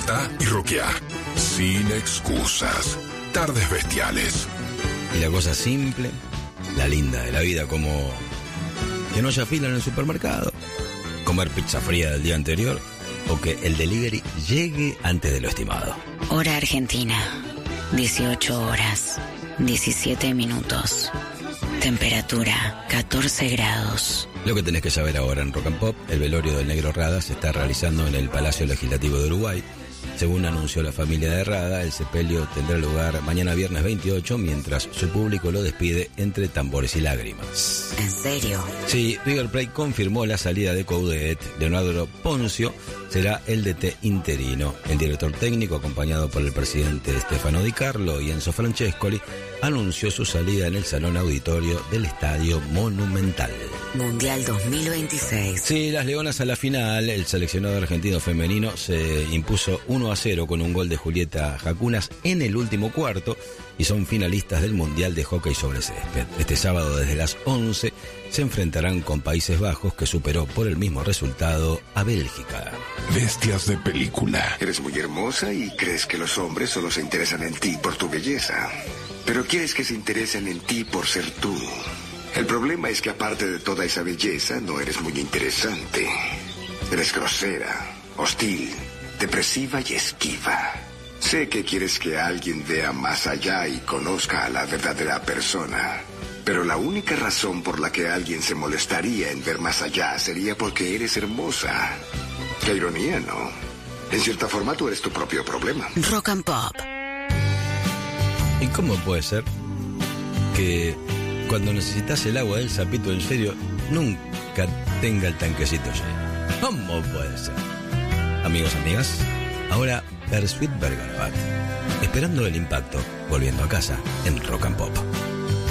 Despertá y roquea. Sin excusas. Tardes bestiales. Y la cosa simple, la linda de la vida, como que no haya fila en el supermercado, comer pizza fría del día anterior o que el delivery llegue antes de lo estimado. Hora Argentina, 18 horas, 17 minutos. Temperatura, 14 grados. Lo que tenés que saber ahora en Rock and Pop, el velorio del Negro Rada se está realizando en el Palacio Legislativo de Uruguay. Según anunció la familia de Rada, el sepelio tendrá lugar mañana viernes 28, mientras su público lo despide entre tambores y lágrimas. ¿En serio? Sí, River Plate confirmó la salida de Coudet. Leonardo Poncio será el DT interino. El director técnico, acompañado por el presidente Stefano Di Carlo y Enzo Francescoli, anunció su salida en el salón auditorio del Estadio Monumental. Mundial 2026. Sí, las Leonas a la final. El seleccionado argentino femenino se impuso 1-0 con un gol de Julieta Jacunas en el último cuarto y son finalistas del Mundial de Hockey sobre Césped. Este sábado desde las 11 se enfrentarán con Países Bajos, que superó por el mismo resultado a Bélgica. Bestias de película. Eres muy hermosa y crees que los hombres solo se interesan en ti por tu belleza. Pero quieres que se interesen en ti por ser tú. El problema es que aparte de toda esa belleza, no eres muy interesante. Eres grosera, hostil, depresiva y esquiva. Sé que quieres que alguien vea más allá y conozca a la verdadera persona. Pero la única razón por la que alguien se molestaría en ver más allá sería porque eres hermosa. Qué ironía, ¿no? En cierta forma tú eres tu propio problema. Rock and Pop. ¿Y cómo puede ser que cuando necesitas el agua del sapito en serio nunca tenga el tanquecito lleno? ¿Cómo puede ser? Amigos, amigas, ahora Bersuit Bergarabat, esperando el impacto, volviendo a casa en Rock and Pop.